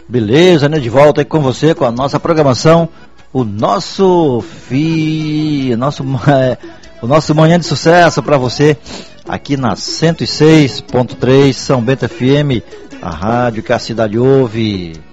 Beleza, né? De volta aí com você, com a nossa programação, o nosso Manhã de Sucesso para você, aqui na 106.3 São Bento FM, a rádio que a cidade ouve.